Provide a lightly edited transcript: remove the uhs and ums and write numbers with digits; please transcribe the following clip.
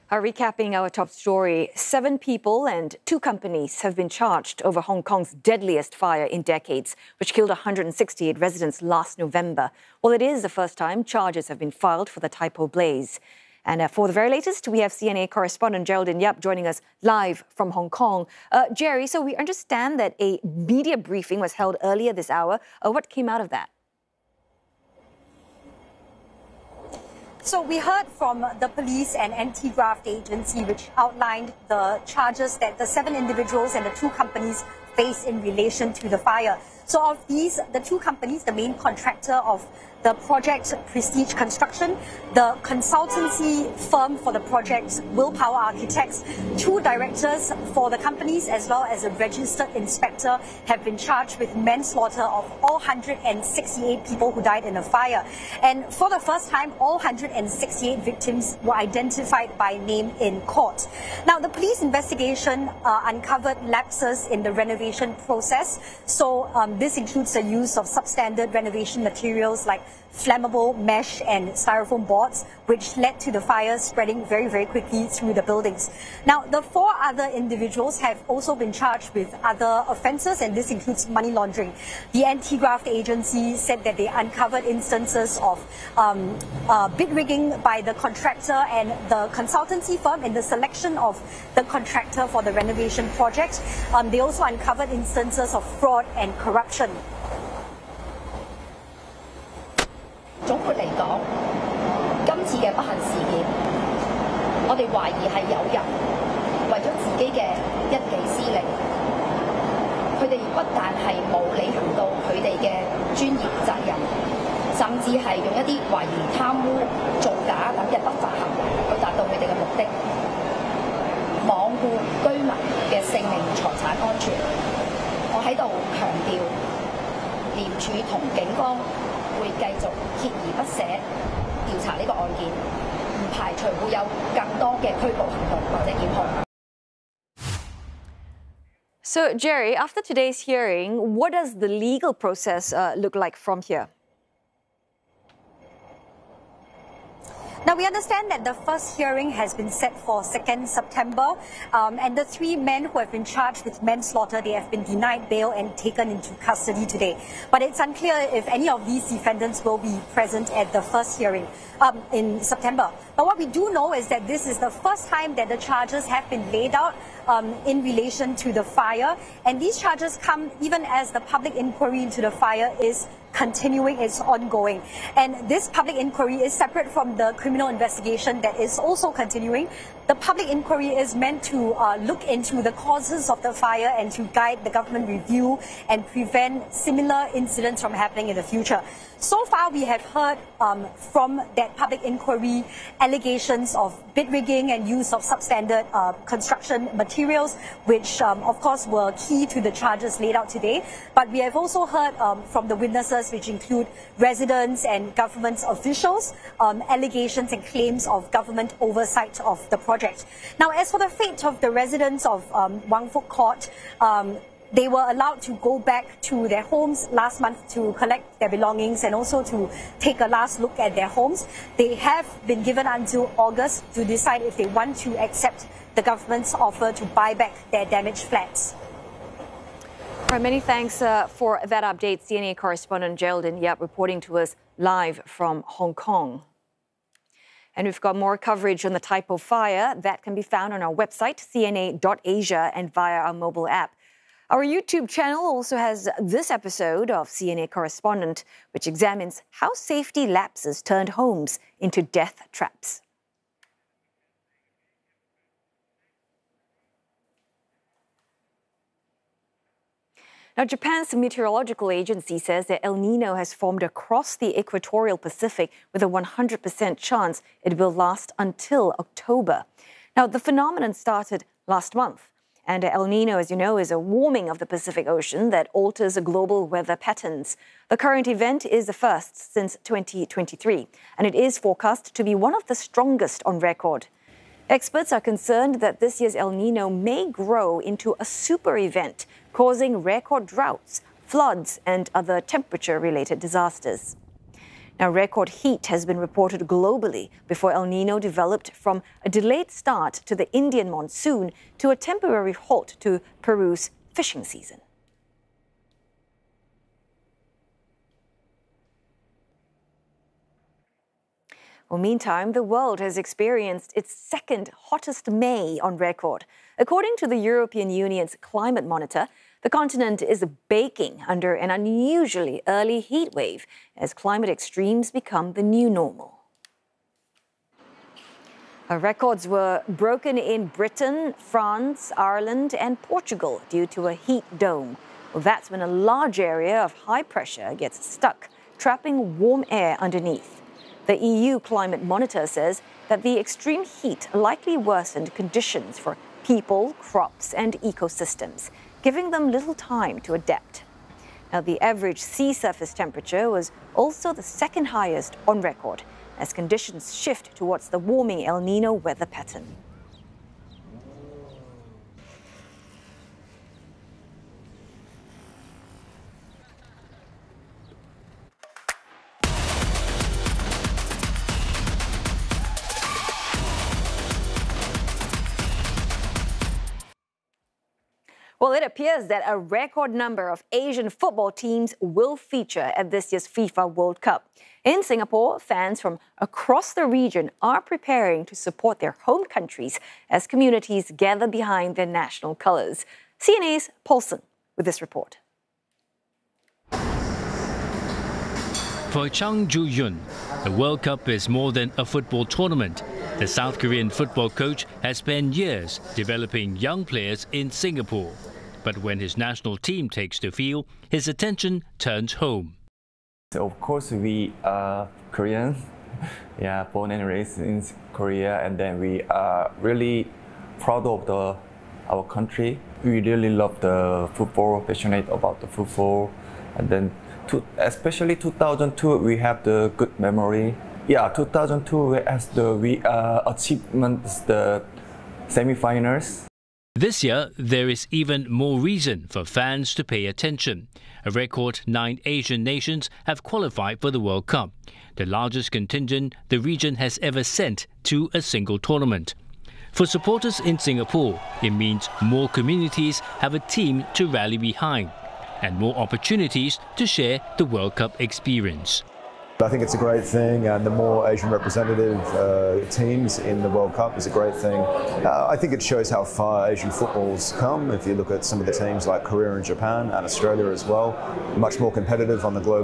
Recapping our top story, 7 people and 2 companies have been charged over Hong Kong's deadliest fire in decades, which killed 168 residents last November. Well, it is the first time charges have been filed for the Tai Po blaze. And for the very latest, we have CNA correspondent Geraldine Yap joining us live from Hong Kong. Jerry, so we understand that a media briefing was held earlier this hour. What came out of that? So we heard from the police and anti-graft agency, which outlined the charges that the 7 individuals and the 2 companies face in relation to the fire. So of these, the 2 companies, the main contractor of the project, Prestige Construction, the consultancy firm for the project, Willpower Architects, 2 directors for the companies as well as a registered inspector have been charged with manslaughter of all 168 people who died in the fire. And for the first time, all 168 victims were identified by name in court. Now, the police investigation uncovered lapses in the renovation process. So this includes the use of substandard renovation materials like flammable mesh and styrofoam boards, which led to the fire spreading very, very quickly through the buildings. Now, the 4 other individuals have also been charged with other offences, and this includes money laundering. The anti-graft agency said that they uncovered instances of bid rigging by the contractor and the consultancy firm in the selection of the contractor for the renovation project. They also uncovered instances of fraud and corruption. 總括嚟講，今次嘅不幸事件，我哋懷疑係有人為咗自己嘅一己私利，佢哋不但係冇履行到佢哋嘅專業責任，甚至係用一啲懷疑貪污、造假等嘅不法行為去達到佢哋嘅目的，罔顧居民嘅性命財產安全。我喺度強調，廉署同警方會繼續鍥而不捨調查呢個案件，唔排除會有更多嘅拘捕行動或者檢控。 So, Jerry, after today's hearing, what does the legal process look like from here? Now, we understand that the first hearing has been set for 2nd September, and the 3 men who have been charged with manslaughter, they have been denied bail and taken into custody today. But it's unclear if any of these defendants will be present at the first hearing in September. But what we do know is that this is the first time that the charges have been laid out in relation to the fire, and these charges come even as the public inquiry into the fire is continuing, it's ongoing. And this public inquiry is separate from the criminal investigation that is also continuing. The public inquiry is meant to look into the causes of the fire and to guide the government review and prevent similar incidents from happening in the future. So far, we have heard from that public inquiry allegations of bid rigging and use of substandard construction materials, which of course were key to the charges laid out today. But we have also heard from the witnesses, which include residents and government officials, allegations and claims of government oversight of the project. Now, as for the fate of the residents of Wang Fuk Court, they were allowed to go back to their homes last month to collect their belongings and also to take a last look at their homes. They have been given until August to decide if they want to accept the government's offer to buy back their damaged flats. All right, many thanks for that update. CNA correspondent Geraldine Yap reporting to us live from Hong Kong. And we've got more coverage on the Tai Po fire that can be found on our website, cna.asia, and via our mobile app. Our YouTube channel also has this episode of CNA Correspondent, which examines how safety lapses turned homes into death traps. Now, Japan's meteorological agency says that El Nino has formed across the equatorial Pacific with a 100% chance it will last until October. Now, the phenomenon started last month. And El Nino, as you know, is a warming of the Pacific Ocean that alters global weather patterns. The current event is the first since 2023, and it is forecast to be one of the strongest on record. Experts are concerned that this year's El Nino may grow into a super event, causing record droughts, floods, and other temperature-related disasters. Now, record heat has been reported globally before El Nino developed from a delayed start to the Indian monsoon to a temporary halt to Peru's fishing season. Well, meantime, the world has experienced its second hottest May on record. According to the European Union's climate monitor, the continent is baking under an unusually early heat wave as climate extremes become the new normal. Records were broken in Britain, France, Ireland, and Portugal due to a heat dome. Well, that's when a large area of high pressure gets stuck, trapping warm air underneath. The EU Climate Monitor says that the extreme heat likely worsened conditions for people, crops, and ecosystems, giving them little time to adapt. Now, the average sea surface temperature was also the second highest on record as conditions shift towards the warming El Nino weather pattern. Well, it appears that a record number of Asian football teams will feature at this year's FIFA World Cup. In Singapore, fans from across the region are preparing to support their home countries as communities gather behind their national colours. CNA's Paulson with this report. For Chang Ju-yun, the World Cup is more than a football tournament. The South Korean football coach has spent years developing young players in Singapore. But when his national team takes the field, his attention turns home. So of course, we are Korean, born and raised in Korea, and then we are really proud of our country. We really love the football, passionate about the football, and then especially 2002, we have the good memory. 2002 has the achievements, the semi-finals. This year, there is even more reason for fans to pay attention. A record 9 Asian nations have qualified for the World Cup, the largest contingent the region has ever sent to a single tournament. For supporters in Singapore, it means more communities have a team to rally behind and more opportunities to share the World Cup experience. I think it's a great thing, and the more Asian representative teams in the World Cup is a great thing. I think it shows how far Asian football's come. If you look at some of the teams like Korea and Japan and Australia as well, much more competitive on the global